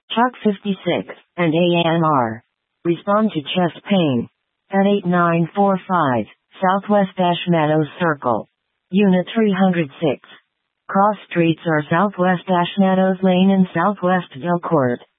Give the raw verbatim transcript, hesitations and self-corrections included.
Chuck fifty-six, and A M R. Respond to chest pain. At eight nine four five, Southwest Ash Meadows Circle. Unit three oh six. Cross streets are Southwest Ash Meadows Lane and Southwest Delcourt.